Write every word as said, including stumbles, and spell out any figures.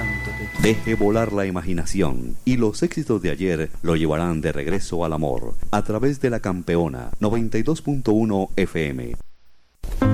tanto te quiero. Deje volar la imaginación y los éxitos de ayer lo llevarán de regreso al amor a través de la Campeona noventa y dos punto uno F M.